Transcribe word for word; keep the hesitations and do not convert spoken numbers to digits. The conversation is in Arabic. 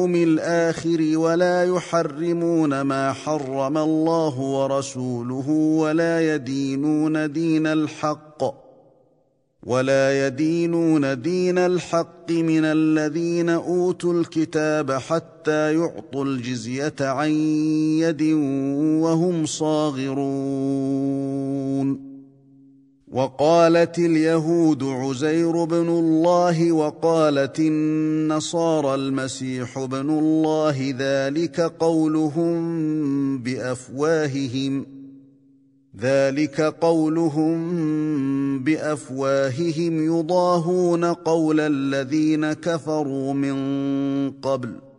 الآخر ولا يحرمون ما حرم الله ورسوله ولا يدينون دين الحق ولا يدينون دين الحق من الذين أوتوا الكتاب حتى يعطوا الجزية عن يد وهم صاغرون. وقالت اليهود عزير بن الله وقالت النصارى المسيح بن الله ذلك قولهم بأفواههم ذلك قولهم بأفواههم يضاهون قول الذين كفروا من قبل